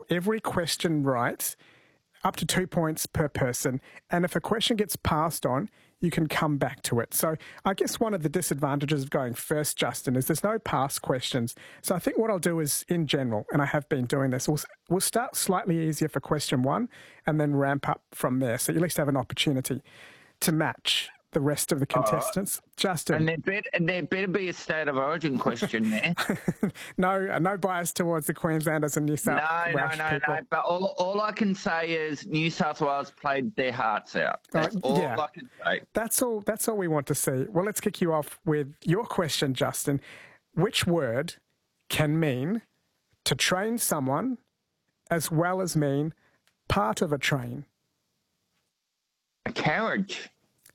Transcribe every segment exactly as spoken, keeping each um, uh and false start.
every question right, up to two points per person. And if a question gets passed on, you can come back to it. So I guess one of the disadvantages of going first, Justin, is there's no past questions. So I think what I'll do is, in general, and I have been doing this, we'll, we'll start slightly easier for question one and then ramp up from there. So you at least have an opportunity to match the rest of the contestants. Right. Justin. And there better, and there better be a state of origin question there. no, no bias towards the Queenslanders and New South no, Wales No, no, people. no, But all, all I can say is New South Wales played their hearts out. That's uh, all yeah. I can say. That's all, that's all we want to see. Well, let's kick you off with your question, Justin. Which word can mean to train someone as well as mean part of a train? A carriage.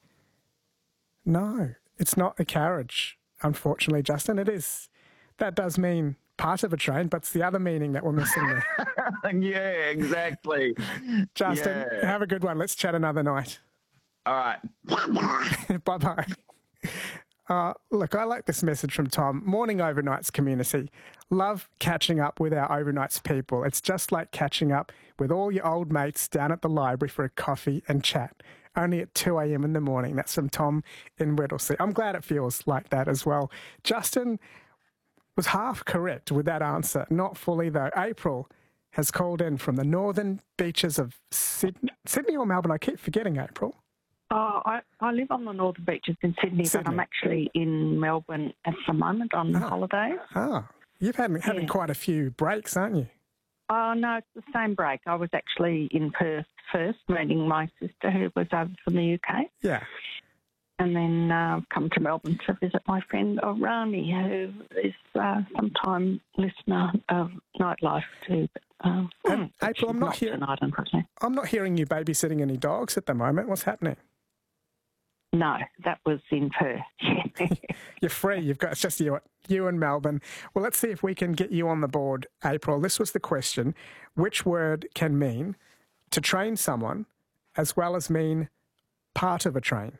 No, it's not a carriage, unfortunately, Justin. It is. That does mean part of a train, but it's the other meaning that we're missing there. yeah, exactly. Justin, yeah. Have a good one. Let's chat another night. All right. Bye-bye. Uh, look, I like this message from Tom. Morning overnights community. Love catching up with our overnights people. It's just like catching up with all your old mates down at the library for a coffee and chat. Only at two a.m. in the morning. That's from Tom in Whittlesea. I'm glad it feels like that as well. Justin was half correct with that answer. Not fully, though. April has called in from the northern beaches of Sydney, Sydney or Melbourne. I keep forgetting April. Oh, I, I live on the northern beaches in Sydney, Sydney, but I'm actually in Melbourne at the moment on oh. holiday. Oh, you've had yeah. having quite a few breaks, aren't you? Oh, no, it's the same break. I was actually in Perth first, meeting my sister who was over from the U K. Yeah. And then uh, come to Melbourne to visit my friend Rani, who is a sometime listener of Nightlife too. Um, and April, I'm not, not hearing. Tonight, unfortunately. I'm not hearing you babysitting any dogs at the moment. What's happening? No, that was in Perth. You're free. You've got it's just you, you and Melbourne. Well, let's see if we can get you on the board, April. This was the question: which word can mean to train someone as well as mean part of a train?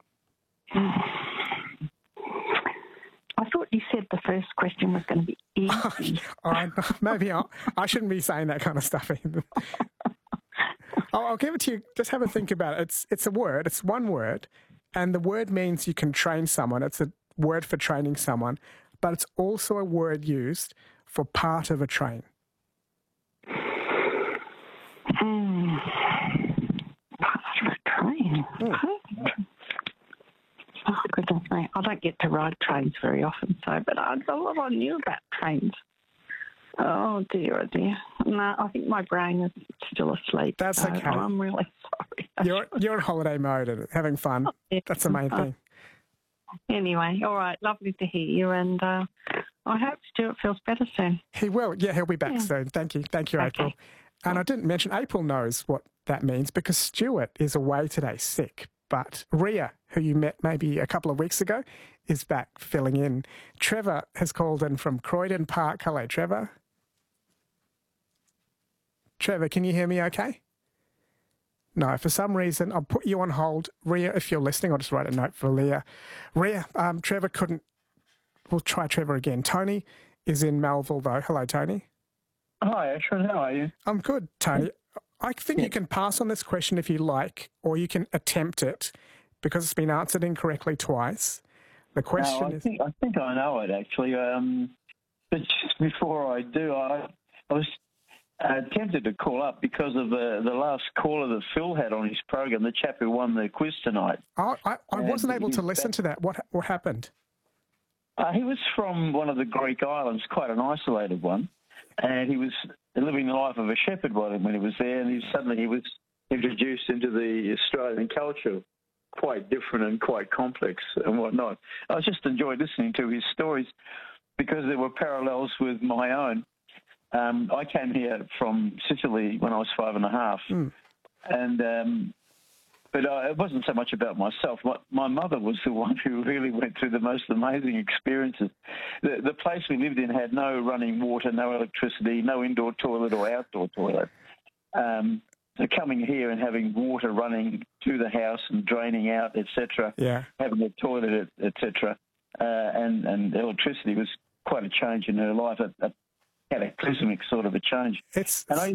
I thought you said the first question was going to be easy. I, maybe I'll, I shouldn't be saying that kind of stuff either. I'll, I'll give it to you. Just have a think about it. It's it's a word. It's one word. And the word means you can train someone. It's a word for training someone. But it's also a word used for part of a train. Mm. Part of a train? Mm. Oh, goodness me. I don't get to ride trains very often, so, but I, I knew about trains. Oh, dear, oh, dear. No, I think my brain is still asleep. That's so okay. I'm really sorry. You're, you're in holiday mode and having fun. Yeah. That's the main thing. Anyway, all right, lovely to hear you, and uh, I hope Stuart feels better soon. He will. Yeah, he'll be back yeah. soon. Thank you. Thank you, okay. April. And I didn't mention, April knows what that means because Stuart is away today, sick. But Ria, who you met maybe a couple of weeks ago, is back filling in. Trevor has called in from Croydon Park. Hello, Trevor. Trevor, can you hear me okay? No, for some reason, I'll put you on hold. Ria, if you're listening, I'll just write a note for Leah. Ria, um, Trevor couldn't... We'll try Trevor again. Tony is in Melville, though. Hello, Tony. Hi, Ashwin. How are you? I'm good, Tony. I think yeah. you can pass on this question if you like, or you can attempt it because it's been answered incorrectly twice. The question no, I is... Think, I think I know it, actually. Um, but just before I do, I, I was... Uh, tempted to call up because of uh, the last caller that Phil had on his program, the chap who won the quiz tonight. Oh, I, I wasn't able to listen to that. What what happened? Uh, he was from one of the Greek islands, quite an isolated one, and he was living the life of a shepherd when he was there, and he, suddenly he was introduced into the Australian culture, quite different and quite complex and whatnot. I just enjoyed listening to his stories because there were parallels with my own. Um, I came here from Sicily when I was five and a half, mm. and um, but uh, it wasn't so much about myself. My, my mother was the one who really went through the most amazing experiences. The, the place we lived in had no running water, no electricity, no indoor toilet or outdoor toilet. Um, so coming here and having water running to the house and draining out, et cetera, yeah. having a toilet, et cetera, uh, and, and electricity was quite a change in her life. It, it, cataclysmic sort of a change. It's, and I